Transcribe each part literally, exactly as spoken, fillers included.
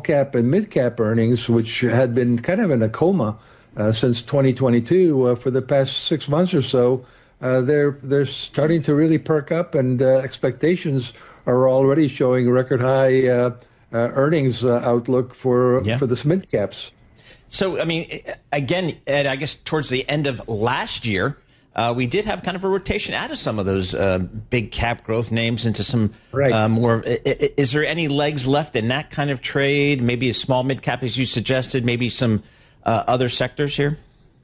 cap and mid cap earnings, which had been kind of in a coma uh, since twenty twenty-two uh, for the past six months or so, uh, they're they're starting to really perk up, and uh, expectations are already showing record high uh, uh, earnings uh, outlook for yeah. for the mid caps. So, I mean, again, Ed, I guess towards the end of last year, uh, we did have kind of a rotation out of some of those uh, big cap growth names into some right. uh, more. Is there any legs left in that kind of trade? Maybe a small mid cap, as you suggested, maybe some uh, other sectors here?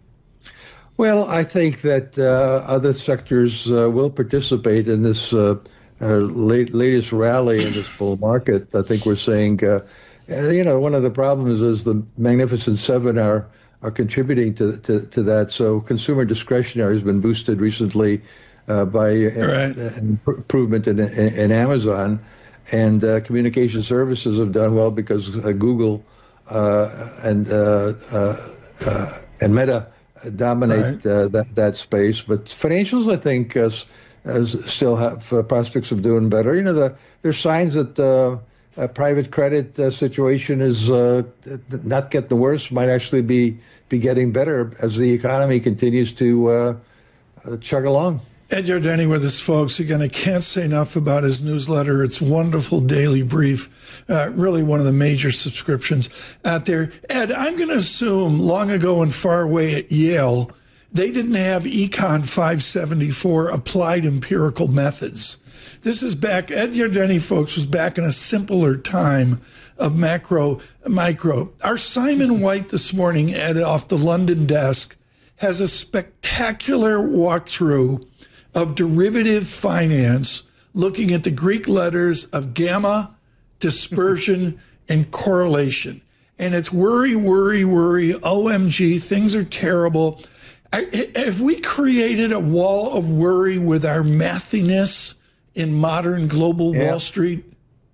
Well, I think that uh, other sectors uh, will participate in this uh, uh, late, latest rally in this bull market. I think we're saying. Uh, You know, one of the problems is the Magnificent Seven are are contributing to to, to that. So consumer discretionary has been boosted recently uh, by right. an improvement in, in, in Amazon, and uh, communication services have done well because uh, Google uh, and uh, uh, uh, and Meta dominate right. uh, that that space. But financials, I think, uh, as still have uh, prospects of doing better. You know, the, there's signs that. Uh, A private credit uh, situation is uh, not getting worse, might actually be, be getting better as the economy continues to uh, uh, chug along. Ed Yardeni with us, folks. Again, I can't say enough about his newsletter. It's wonderful daily brief, uh, really one of the major subscriptions out there. Ed, I'm going to assume long ago and far away at Yale, they didn't have Econ five seventy-four applied empirical methods. This is back, Ed Yardeni, folks, was back in a simpler time of macro, micro. Our Simon White this morning, Ed, off the London desk, has a spectacular walkthrough of derivative finance, looking at the Greek letters of gamma, dispersion, and correlation. And it's worry, worry, worry, O M G, things are terrible. I, have we created a wall of worry with our mathiness in modern global yeah. Wall Street?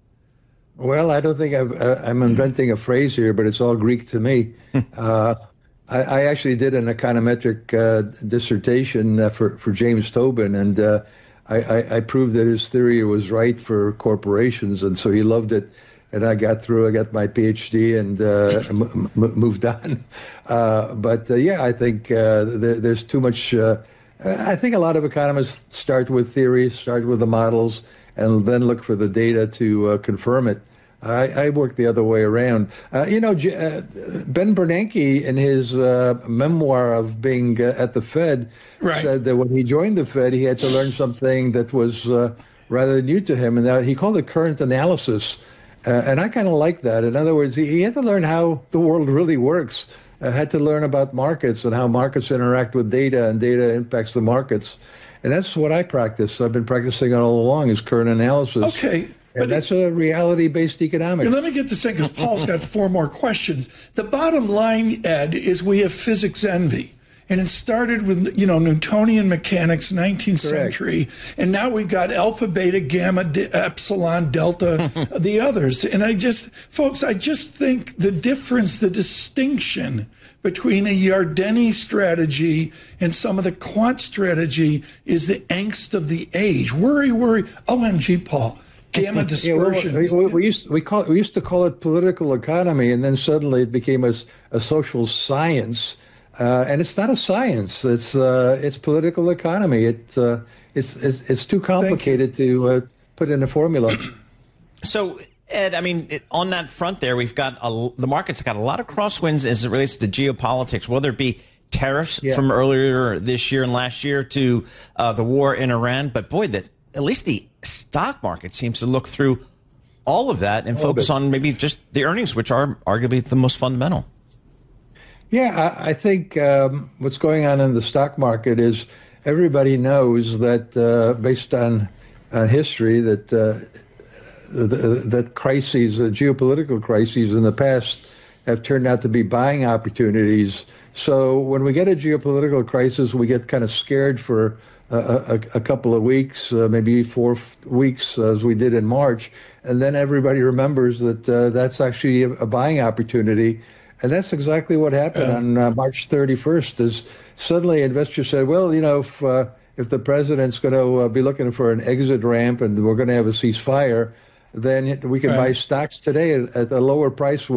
Well, I don't think I've, uh, I'm inventing a phrase here, but it's all Greek to me. uh, I, I actually did an econometric uh, dissertation uh, for, for James Tobin, and uh, I, I, I proved that his theory was right for corporations, and so he loved it. And I got through, I got my PhD and uh, m- m- moved on. Uh, but uh, yeah, I think uh, there, there's too much. Uh, I think a lot of economists start with theory, start with the models, and then look for the data to uh, confirm it. I, I work the other way around. Uh, you know, J- uh, Ben Bernanke, in his uh, memoir of being uh, at the Fed, right. said that when he joined the Fed, he had to learn something that was uh, rather new to him, and that he called it current analysis. Uh, and I kind of like that. In other words, he, he had to learn how the world really works. Uh, had to learn about markets and how markets interact with data, and data impacts the markets. And that's what I practice. I've been practicing it all along, is current analysis. Okay. And but that's it, a reality-based economics. Let me get this in, because Paul's got four more questions. The bottom line, Ed, is we have physics envy. And it started with, you know, Newtonian mechanics, nineteenth Correct. century. And now we've got alpha, beta, gamma, de- epsilon, delta, the others. And I just, folks, I just think the difference, the distinction between a Yardeni strategy and some of the quant strategy is the angst of the age. Worry, worry. O M G, Paul. Gamma dispersion. Yeah, well, we, we, used, we, call, we used to call it political economy, and then suddenly it became a, a social science. Uh, and it's not a science. It's uh, it's political economy. It uh, it's, it's it's too complicated to uh, put in a formula. So, Ed, I mean, it, on that front, there we've got a, the market's got a lot of crosswinds as it relates to geopolitics. Whether it be tariffs yeah. from earlier this year and last year to uh, the war in Iran, but boy, that at least the stock market seems to look through all of that and all focus on maybe just the earnings, which are arguably the most fundamental. Yeah, I, I think um, what's going on in the stock market is everybody knows that uh, based on, on history that uh, the, that crises, uh, geopolitical crises in the past have turned out to be buying opportunities. So when we get a geopolitical crisis, we get kind of scared for a, a, a couple of weeks, uh, maybe four f- weeks, uh, as we did in March, and then everybody remembers that uh, that's actually a, a buying opportunity. And that's exactly what happened yeah. on uh, March thirty-first, is suddenly investors said, well, you know, if, uh, if the president's going to uh, be looking for an exit ramp and we're going to have a ceasefire, then we can right. buy stocks today at, at a lower price